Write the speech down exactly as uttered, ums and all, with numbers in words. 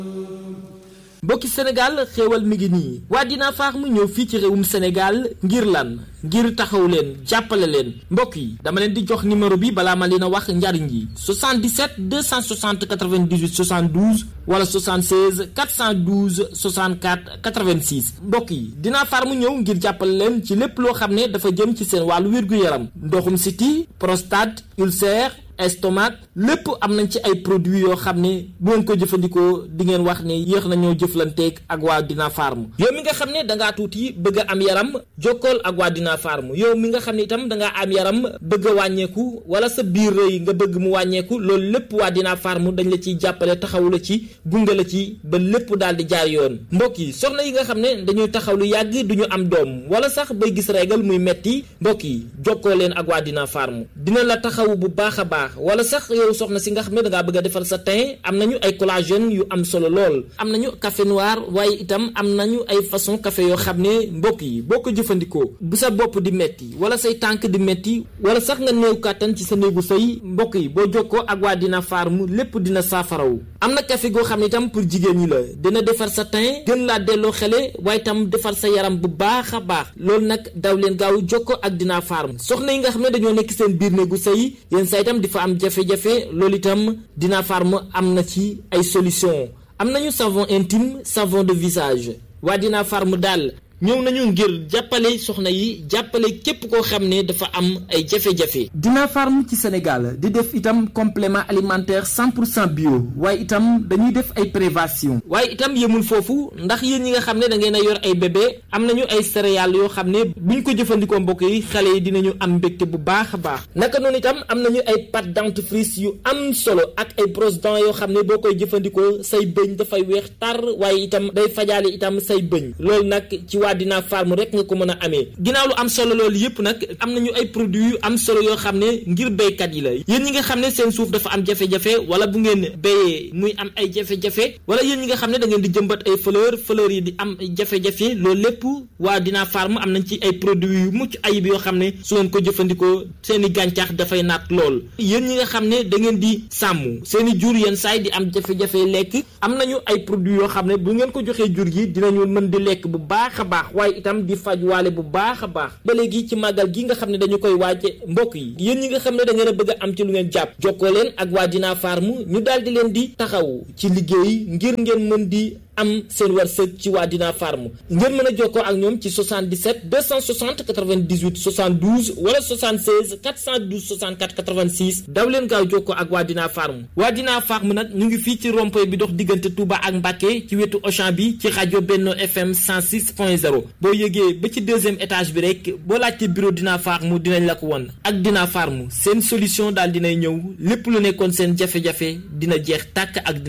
mbokki Sénégal xéewal mi ngi nii waa Dina Farm ñëw fii ci réewum Sénégal ngir lan ngir taxaw leen jàppale leen mbokk yi dama leen di jox numéro bi balaa ma leen a wax njariñ yi soixante-dix-sept deux cent soixante quatre-vingt-dix-huit soixante-douze wala soixante-seize quatre cent douze soixante-quatre quatre-vingt-six mbokk yi Dina Farm ñëw ngir jàppale leen ci lépp loo xam ne dafa jëm ci seen wàllu wér-gu-yaram ndoxum siti prostate ulcère estomac lépp am nañ ci ay produits yoo xam ne bu ngeen ko jëfandikoo di ngeen wax ne yéex nañoo jëflanteeg ak waa Dina Farm yow mi nga xam ne dangaa tuuti bëgg a am yaram jokkool ak waa Dina Farm yow mi nga xam ne itam dangaa am yaram bëgg a wàññeeku wala sa biir rëy nga bëgg mu wàññeeku loolu lépp waa Dina Farm dañ la ciy jàppale taxawu la ci gunge la ci ba lépp daal di jaar yoon mbokk yi soxna yi nga xam ne dañuy taxaw lu yàgg duñu am doom wala sax bay gis régal muy metti mbokk yi jokkoo leen ak waa Dina Farm dina la taxawu bu baax a baax wala sax yow soxna si nga xam ne dangaa bëgg a defar sa teint am nañu ay collagène yu am solo lool am nañu café noir waaye itam am nañu ay façon café yoo xam ne mbokk yi boo ko jëfandikoo bu sa bopp di metti wala say tànk di metti wala sax nga néew kàttan ci sa néegu sëy mbokk yi boo jokkoo ak waa Dina Farm lépp dina saafarawu am na café goo xam ne itam pour jigéen ñi la dina defar sa teint gën laa delloo xele waaye itam defar sa yaram bu baax a baax loolu nag daw leen gaaw jokkoo ak Dina Farm soxna yi nga xam ne dañoo nekk seen biir néegu sëy yéen sa itam di fa am jafe-jafe loolu itam Dina Farm am na ci ay solution am nañu savon intime savon de visage waa Dina Farm daal ñëw nañu ngir jàppale soxna yi jàppale képp koo xam ne dafa am ay jafe-jafe. Dina Farm ci Sénégal di def itam complément alimentaire cent pour cent bio waaye itam dañuy def ay prévention waaye itam yemul foofu ndax yéen ñi nga xam ne da ngeen a yor ay bébé am nañu ay céréales yoo xam ne buñ ko jëfandikoo mbokk yi xale yi dinañu am mbégte bu baax a baax naka noonu itam am nañu ay pâte dentifrice yu am solo ak ay brosse dents yoo xam ne boo koy jëfandikoo say bëñ dafay weex tar waaye itam day fajaale itam say bëñ loolu nag ci waa Dina Farm rek nga ko mën a amee ginnaaw lu am solo loolu yëpp nag am nañu ay produits yu am solo yoo xam ne ngir béykat yi la yéen ñi nga xam ne seen suuf dafa am jafe-jafe wala bu ngeen béyee muy am ay jafe-jafe wala yéen ñi nga xam ne da ngeen di jëmbat ay fleur fleur yi di am jafe-jafe loolu lépp waa Dina Farm am nañ ci ay produits yu mucc ayib yoo xam ne su ngeen ko jëfandikoo seen i gàncax dafay naat lool yéen ñi nga xam ne da ngeen di sàmm seen i jur yenn saay di am jafe-jafe lekk am nañu ay produits yoo xam ne bu ngeen ko joxee jur gi dinañu mën di lekk bu baax a baax waaye itam di faj waale bu baax a baax ba léegi ci màggal gi nga xam ne dañu koy waaje mbokk yi yéen ñi nga xam ne da ngeen a bëgg a am ci lu ngeen jàpp jokkoo leen ak waa Dina Farm ñu daal di leen di taxaw ci liggéey ngir ngeen mën di am seen wërsëg ci waa Dina Farm ngeen mën a jokkoo ak ñoom ci soixante-dix-sept deux cent soixante quatre-vingt-dix-huit soixante-douze wala soixante-seize quatre cent douze soixante-quatre quatre-vingt-six daw leen gaaw jokkoo ak waa Dina Farm waa Dina Farm nag ñu ngi fii ci rond-point bi dox diggante Touba ak Mbacké ci wetu Auchan bi ci rajo Benno F M cent six point zéro boo yëgee ba ci deuxième étage bi rek boo laajte bureau Dina Farm dinañ la ko won ak Dina Farm seen solution daal dinay ñëw lépp lu nekkoon seen jafe-jafe dina jeex tàkk ak